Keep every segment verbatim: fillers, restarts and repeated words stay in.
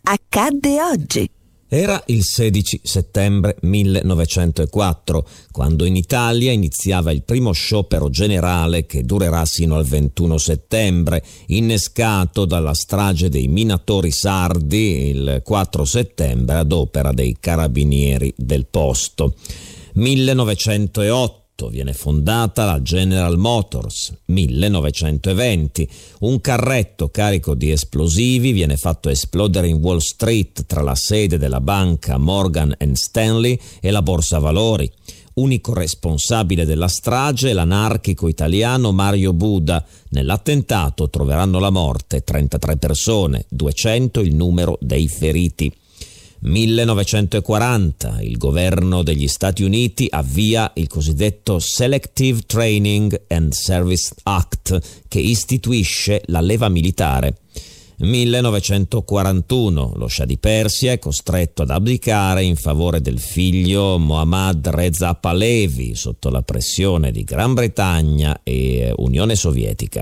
accadde oggi. Era il sedici settembre millenovecentoquattro, quando in Italia iniziava il primo sciopero generale che durerà sino al ventuno settembre, innescato dalla strage dei minatori sardi il quattro settembre ad opera dei carabinieri del posto. millenovecentootto viene fondata la General Motors. millenovecentoventi un carretto carico di esplosivi viene fatto esplodere in Wall Street tra la sede della banca Morgan and Stanley e la Borsa Valori. Unico responsabile della strage l'anarchico italiano Mario Buda. Nell'attentato troveranno la morte trentatré persone, duecento il numero dei feriti. millenovecentoquaranta il governo degli Stati Uniti avvia il cosiddetto Selective Training and Service Act, che istituisce la leva militare. millenovecentoquarantuno lo Shah di Persia è costretto ad abdicare in favore del figlio Mohammad Reza Pahlavi sotto la pressione di Gran Bretagna e Unione Sovietica.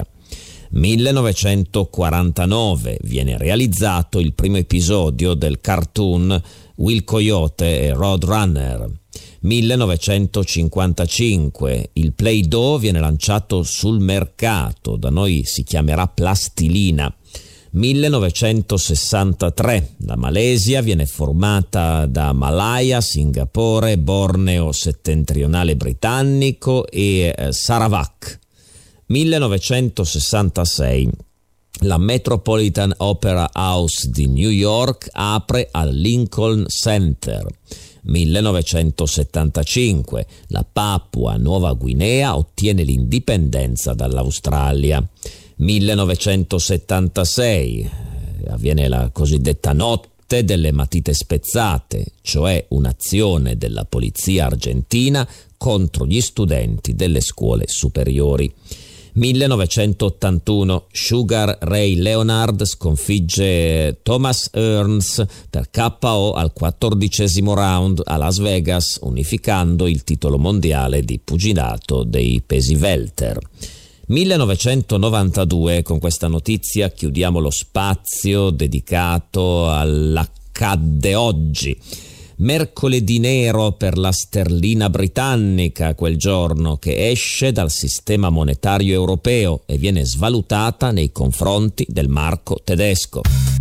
millenovecentoquarantanove viene realizzato il primo episodio del cartoon Will Coyote e Roadrunner. millenovecentocinquantacinque il Play-Doh viene lanciato sul mercato, da noi si chiamerà plastilina. millenovecentosessantatré la Malesia viene formata da Malaya, Singapore, Borneo settentrionale britannico e eh, Sarawak. millenovecentosessantasei la Metropolitan Opera House di New York apre al Lincoln Center. millenovecentosettantacinque la Papua Nuova Guinea ottiene l'indipendenza dall'Australia. millenovecentosettantasei avviene la cosiddetta notte delle matite spezzate, cioè un'azione della polizia argentina contro gli studenti delle scuole superiori. millenovecentottantuno Sugar Ray Leonard sconfigge Thomas Hearns per K O al quattordicesimo round a Las Vegas, unificando il titolo mondiale di pugilato dei pesi welter. millenovecentonovantadue, con questa notizia chiudiamo lo spazio dedicato all'accadde oggi. Mercoledì nero per la sterlina britannica quel giorno, che esce dal sistema monetario europeo e viene svalutata nei confronti del marco tedesco.